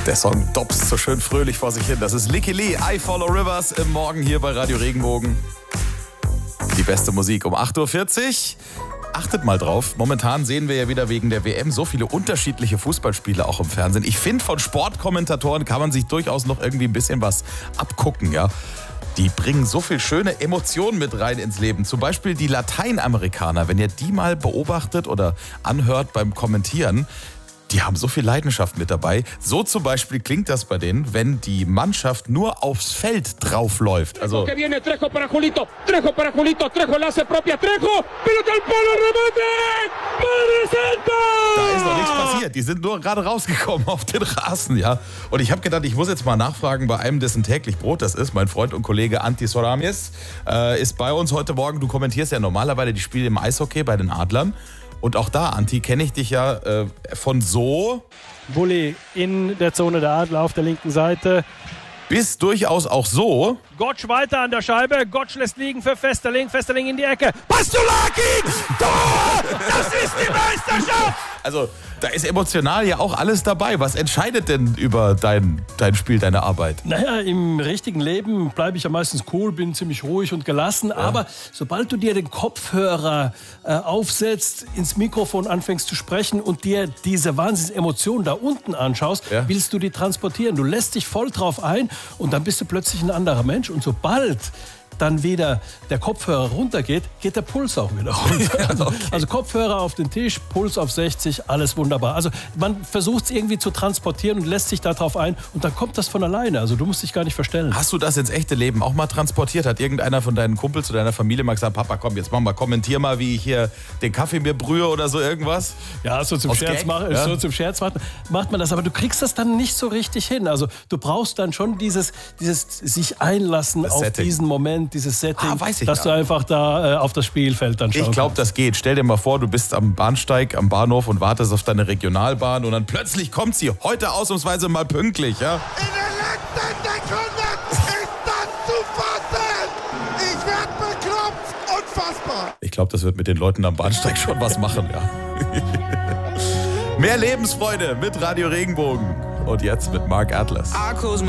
Der Song dopst so schön fröhlich vor sich hin. Das ist Licky Lee, I Follow Rivers im Morgen hier bei Radio Regenbogen. Die beste Musik um 8.40 Uhr. Achtet mal drauf, momentan sehen wir ja wieder wegen der WM so viele unterschiedliche Fußballspiele auch im Fernsehen. Ich finde, von Sportkommentatoren kann man sich durchaus noch irgendwie ein bisschen was abgucken, ja. Die bringen so viel schöne Emotionen mit rein ins Leben. Zum Beispiel die Lateinamerikaner, wenn ihr die mal beobachtet oder anhört beim Kommentieren, die haben so viel Leidenschaft mit dabei. So zum Beispiel klingt das bei denen, wenn die Mannschaft nur aufs Feld draufläuft. Also da ist noch nichts passiert. Die sind nur gerade rausgekommen auf den Rasen, ja. Und ich habe gedacht, ich muss jetzt mal nachfragen bei einem, dessen täglich Brot das ist. Mein Freund und Kollege Antti Soramies ist bei uns heute Morgen. Du kommentierst ja normalerweise die Spiele im Eishockey bei den Adlern. Und auch da, Antti, kenne ich dich ja von so... Bulli in der Zone der Adler auf der linken Seite. Bis durchaus auch so... Gottsch weiter an der Scheibe. Gottsch lässt liegen für Festerling. Festerling in die Ecke. Pastulaki! Tor! Das ist die Meisterschaft! Also, da ist emotional ja auch alles dabei. Was entscheidet denn über dein Spiel, deine Arbeit? Naja, im richtigen Leben bleibe ich ja meistens cool, bin ziemlich ruhig und gelassen. Ja. Aber sobald du dir den Kopfhörer aufsetzt, ins Mikrofon anfängst zu sprechen und dir diese Wahnsinnsemotionen da unten anschaust, ja, willst du die transportieren. Du lässt dich voll drauf ein und dann bist du plötzlich ein anderer Mensch. Und sobald dann wieder der Kopfhörer runtergeht, geht der Puls auch wieder runter. Okay. Also Kopfhörer auf den Tisch, Puls auf 60, alles wunderbar. Also man versucht es irgendwie zu transportieren und lässt sich darauf ein und dann kommt das von alleine. Also du musst dich gar nicht verstellen. Hast du das ins echte Leben auch mal transportiert? Hat irgendeiner von deinen Kumpels oder deiner Familie mal gesagt, Papa, komm, jetzt kommentier mal, wie ich hier den Kaffee mir brühe oder so irgendwas? Ja, so zum Scherz macht man das. Aber du kriegst das dann nicht so richtig hin. Also du brauchst dann schon dieses sich einlassen das auf Setting. Diesen Moment, dieses Setting, dass du einfach da auf das Spielfeld dann schaust. Ich glaube, das geht. Stell dir mal vor, du bist am Bahnsteig, am Bahnhof und wartest auf deine Regionalbahn und dann plötzlich kommt sie heute ausnahmsweise mal pünktlich, ja? In der letzten Sekunde ist das zu fassen! Ich werde bekloppt! Unfassbar! Ich glaube, das wird mit den Leuten am Bahnsteig schon was machen, ja. Mehr Lebensfreude mit Radio Regenbogen. Und jetzt mit Mark Atlas.